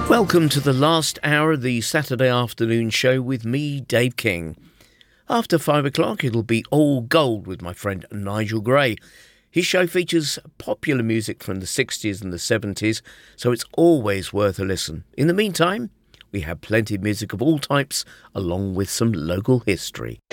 Welcome to the last hour of the Saturday afternoon show with me, Dave King. After 5 o'clock, it'll be all gold with my friend Nigel Gray. His show features popular music from the 60s and the 70s, so it's always worth a listen. In the meantime, we have plenty of music of all types, along with some local history.